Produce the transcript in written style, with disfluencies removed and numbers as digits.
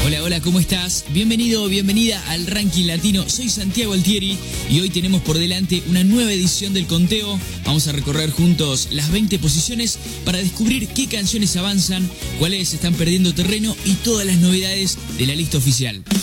Hola, hola, ¿cómo estás? Bienvenido o bienvenida al Ranking Latino. Soy Santiago Altieri y hoy tenemos por delante una nueva edición del conteo. Vamos a recorrer juntos las 20 posiciones para descubrir qué canciones avanzan, cuáles están perdiendo terreno y todas las novedades de la lista oficial.